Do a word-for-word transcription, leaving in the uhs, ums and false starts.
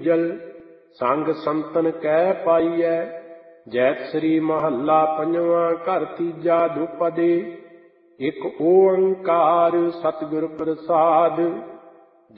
ਦੂਜਲ ਸੰਗ ਸੰਤਨ ਕਹਿ ਪਾਈਐ। ਜੈਤ ਸ੍ਰੀ ਮਹੱਲਾ ਪੰਜਵਾਂ ਘਰ ਤੀਜਾ ਦੁਪਦੇ। ਇੱਕ ਓੰਕਾਰ ਸਤਿਗੁਰ ਪ੍ਰਸਾਦ।